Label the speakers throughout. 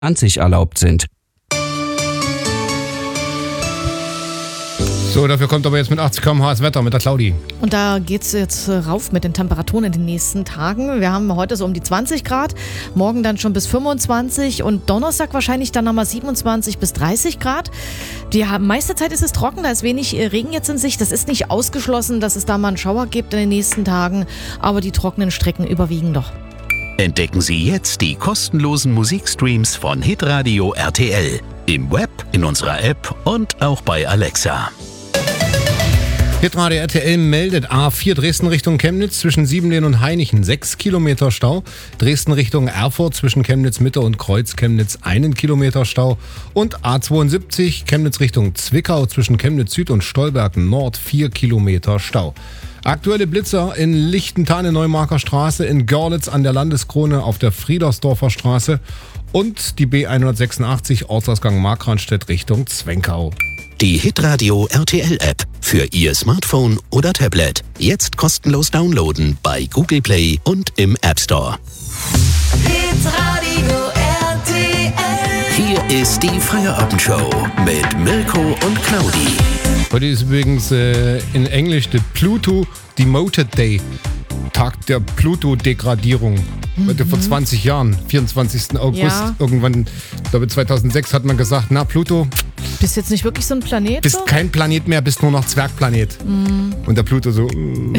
Speaker 1: an sich erlaubt sind.
Speaker 2: So, dafür kommt aber jetzt mit 80 km/h das Wetter mit der Claudi.
Speaker 3: Und da geht es jetzt rauf mit den Temperaturen in den nächsten Tagen. Wir haben heute so um die 20 Grad, morgen dann schon bis 25 und Donnerstag wahrscheinlich dann nochmal 27 bis 30 Grad. Die meiste Zeit ist es trocken, da ist wenig Regen jetzt in Sicht. Das ist nicht ausgeschlossen, dass es da mal einen Schauer gibt in den nächsten Tagen, aber die trockenen Strecken überwiegen doch.
Speaker 4: Entdecken Sie jetzt die kostenlosen Musikstreams von Hitradio RTL. Im Web, in unserer App und auch bei Alexa.
Speaker 2: Hitradio RTL meldet A4 Dresden Richtung Chemnitz zwischen Siebenlehn und Hainichen 6 Kilometer Stau. Dresden Richtung Erfurt zwischen Chemnitz Mitte und Kreuz Chemnitz 1 Kilometer Stau. Und A72 Chemnitz Richtung Zwickau zwischen Chemnitz Süd und Stolberg Nord 4 Kilometer Stau. Aktuelle Blitzer in Lichtenthal Neumarker Straße, in Görlitz an der Landeskrone auf der Friedersdorfer Straße und die B186 Ortsausgang Markranstädt Richtung Zwenkau.
Speaker 4: Die Hitradio RTL App für Ihr Smartphone oder Tablet. Jetzt kostenlos downloaden bei Google Play und im App Store.
Speaker 5: Hitradio RTL.
Speaker 4: Hier ist die Feierabendshow mit Mirko und Claudi.
Speaker 2: Heute ist übrigens in Englisch der Pluto Demoted Day. Tag der Pluto-Degradierung. Heute vor 20 Jahren, 24. August, irgendwann, ich glaube 2006 hat man gesagt, na Pluto,
Speaker 3: Bist jetzt nicht wirklich so ein Planet?
Speaker 2: bist
Speaker 3: so?
Speaker 2: kein Planet mehr, bist nur noch Zwergplanet. Und der Pluto so.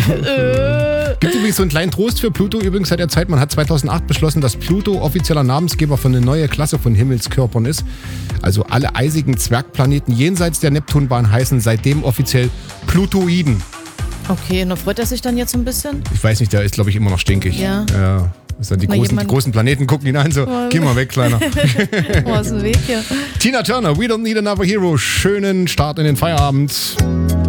Speaker 2: Gibt übrigens so einen kleinen Trost für Pluto übrigens seit der Zeit. Man hat 2008 beschlossen, dass Pluto offizieller Namensgeber für eine neue Klasse von Himmelskörpern ist. Also alle eisigen Zwergplaneten jenseits der Neptunbahn heißen seitdem offiziell Plutoiden.
Speaker 3: Okay, und da freut er sich dann jetzt ein bisschen?
Speaker 2: Ich weiß nicht, der ist glaube ich immer noch stinkig.
Speaker 3: Ja.
Speaker 2: Ist dann die
Speaker 3: Mal
Speaker 2: großen Planeten gucken ihn an so, geh mal weg, Kleiner.
Speaker 3: Aus dem Weg hier.
Speaker 2: Tina Turner, We Don't Need Another Hero. Schönen Start in den Feierabend.